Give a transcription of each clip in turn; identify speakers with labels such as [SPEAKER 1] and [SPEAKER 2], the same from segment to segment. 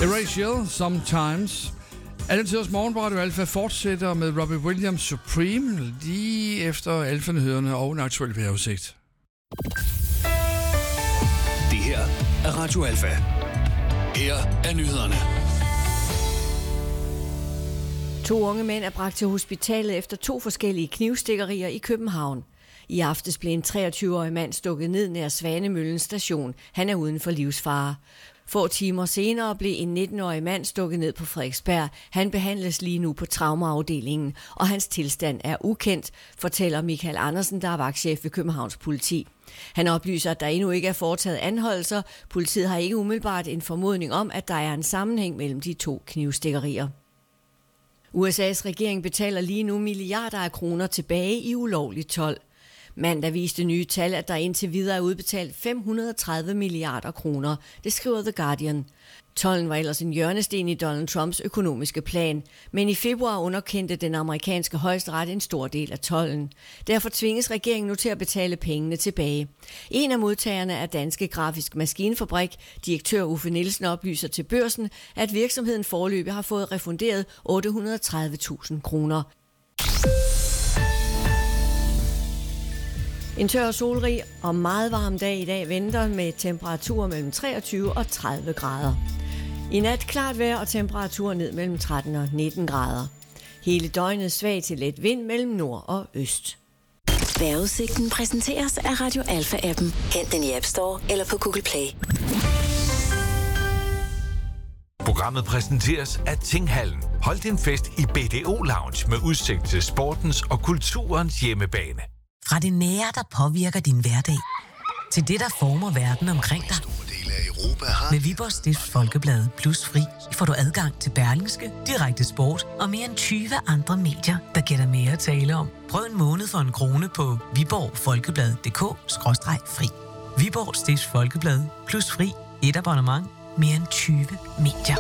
[SPEAKER 1] Erasure, Sometimes. Alle tiders morgen på Radio Alfa fortsætter med Robbie Williams Supreme, lige efter Alfa-nyhederne og en aktuel vejrudsigt.
[SPEAKER 2] Det her er Radio Alfa. Her er nyhederne.
[SPEAKER 3] 2 unge mænd er bragt til hospitalet efter 2 forskellige knivstikkerier i København. I aftes blev en 23-årig mand stukket ned nær Svanemøllen station. Han er uden for livsfare. Få timer senere blev en 19-årig mand stukket ned på Frederiksberg. Han behandles lige nu på traumaafdelingen, og hans tilstand er ukendt, fortæller Michael Andersen, der er vagtchef ved Københavns politi. Han oplyser, at der endnu ikke er foretaget anholdelser. Politiet har ikke umiddelbart en formodning om, at der er en sammenhæng mellem de 2 knivstikkerier. USA's regering betaler lige nu milliarder af kroner tilbage i ulovlig told. Mandag viste nye tal, at der indtil videre er udbetalt 530 milliarder kroner. Det skriver The Guardian. Tolden var ellers en hjørnesten i Donald Trumps økonomiske plan, men i februar underkendte den amerikanske højesteret en stor del af tolden. Derfor tvinges regeringen nu til at betale pengene tilbage. En af modtagerne er Danske Grafisk Maskinfabrik. Direktør Uffe Nielsen oplyser til Børsen, at virksomheden foreløbig har fået refunderet 830.000 kroner. En tør og solrig og meget varm dag i dag venter med temperaturer mellem 23 og 30 grader. I nat klart vejr og temperaturer ned mellem 13 og 19 grader. Hele døgnet svag til let vind mellem nord og øst.
[SPEAKER 4] Vejrudsigten præsenteres af Radio Alfa-appen. Hent den i App Store eller på Google Play.
[SPEAKER 5] Programmet præsenteres af Tinghallen. Hold din fest i BDO Lounge med udsigt til sportens og kulturens hjemmebane.
[SPEAKER 6] Fra det nære, der påvirker din hverdag, til det, der former verden omkring dig. Med Viborg Stifts Folkeblad Plus Fri får du adgang til Berlingske, Direkte Sport og mere end 20 andre medier, der giver dig mere at tale om. Prøv en måned for 1 krone på viborgfolkeblad.dk/fri. Viborg Stifts Folkeblad Plus Fri. Et abonnement. Mere end 20 medier.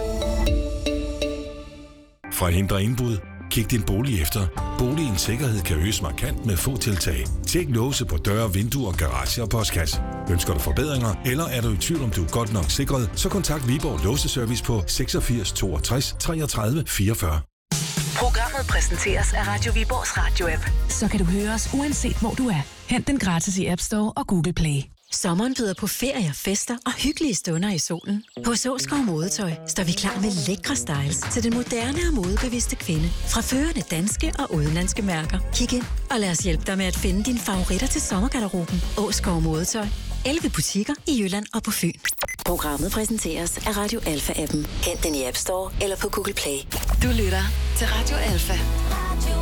[SPEAKER 7] Fra at hindre indbrud, kig din bolig efter. Boligens sikkerhed kan øges markant med få tiltag. Tjek låse på døre, vinduer, garage og postkasse. Ønsker du forbedringer, eller er du i tvivl om du er godt nok sikret, så kontakt Viborg Låseservice på 86 62 33 44.
[SPEAKER 8] Programmet præsenteres af Radio Viborgs Radio-app. Så kan du høre os uanset hvor du er. Hent den gratis i App Store og Google Play.
[SPEAKER 4] Sommeren byder på ferier, fester og hyggelige stunder i solen. Hos Åskov Modetøj står vi klar med lækre styles til den moderne og modebevidste kvinde. Fra førende danske og udenlandske mærker. Kig ind og lad os hjælpe dig med at finde dine favoritter til sommergarderoben. Åskov Modetøj. 11 butikker i Jylland og på Fyn. Programmet præsenteres af Radio Alfa-appen. Hent den i App Store eller på Google Play.
[SPEAKER 8] Du lytter til Radio Alfa.